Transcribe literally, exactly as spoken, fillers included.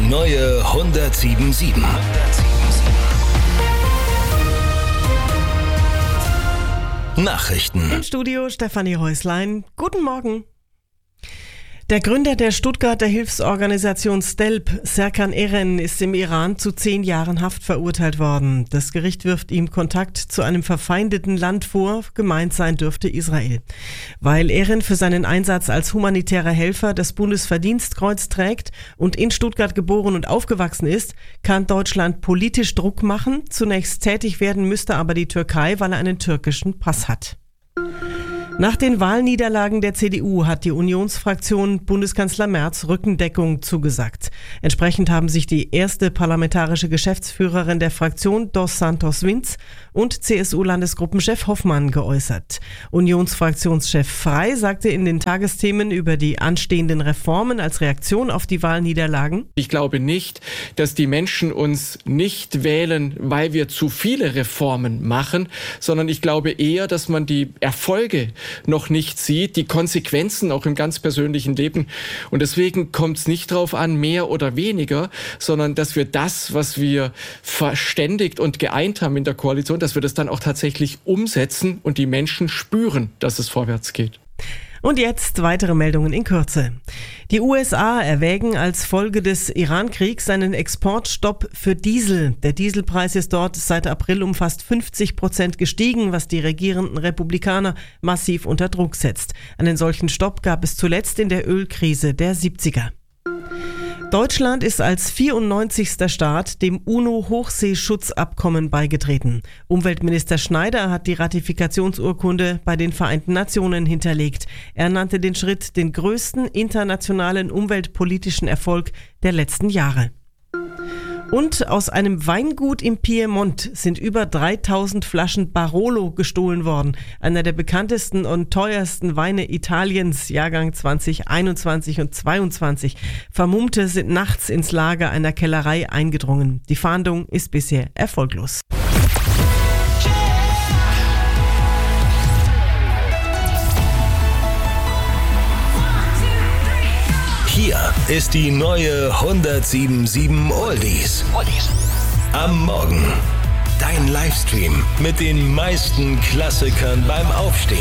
neue hundertsieben Komma sieben. Nachrichten. Im Studio Stefanie Häuslein. Guten Morgen. Der Gründer der Stuttgarter Hilfsorganisation STELP, Serkan Eren, ist im Iran zu zehn Jahren Haft verurteilt worden. Das Gericht wirft ihm Kontakt zu einem verfeindeten Land vor, gemeint sein dürfte Israel. Weil Eren für seinen Einsatz als humanitärer Helfer das Bundesverdienstkreuz trägt und in Stuttgart geboren und aufgewachsen ist, kann Deutschland politisch Druck machen. Zunächst tätig werden müsste aber die Türkei, weil er einen türkischen Pass hat. Nach den Wahlniederlagen der C D U hat die Unionsfraktion Bundeskanzler Merz Rückendeckung zugesagt. Entsprechend haben sich die erste parlamentarische Geschäftsführerin der Fraktion, Dos Santos Vinz, und C S U-Landesgruppenchef Hoffmann geäußert. Unionsfraktionschef Frey sagte in den Tagesthemen über die anstehenden Reformen als Reaktion auf die Wahlniederlagen: Ich glaube nicht, dass die Menschen uns nicht wählen, weil wir zu viele Reformen machen, sondern ich glaube eher, dass man die Erfolge noch nicht sieht, die Konsequenzen auch im ganz persönlichen Leben. Und deswegen kommt es nicht darauf an, mehr oder weniger, sondern dass wir das, was wir verständigt und geeint haben in der Koalition, dass wir das dann auch tatsächlich umsetzen und die Menschen spüren, dass es vorwärts geht. Und jetzt weitere Meldungen in Kürze. Die U S A erwägen als Folge des Iran-Kriegs einen Exportstopp für Diesel. Der Dieselpreis ist dort seit April um fast fünfzig Prozent gestiegen, was die regierenden Republikaner massiv unter Druck setzt. Einen solchen Stopp gab es zuletzt in der Ölkrise der siebziger. Deutschland ist als vierundneunzigster Staat dem UNO-Hochseeschutzabkommen beigetreten. Umweltminister Schneider hat die Ratifikationsurkunde bei den Vereinten Nationen hinterlegt. Er nannte den Schritt den größten internationalen umweltpolitischen Erfolg der letzten Jahre. Und aus einem Weingut im Piemont sind über dreitausend Flaschen Barolo gestohlen worden. Einer der bekanntesten und teuersten Weine Italiens, Jahrgang zwanzig einundzwanzig und zweiundzwanzig. Vermummte sind nachts ins Lager einer Kellerei eingedrungen. Die Fahndung ist bisher erfolglos. Hier ist die neue hundertsieben Komma sieben Oldies. Am Morgen. Dein Livestream mit den meisten Klassikern beim Aufstehen.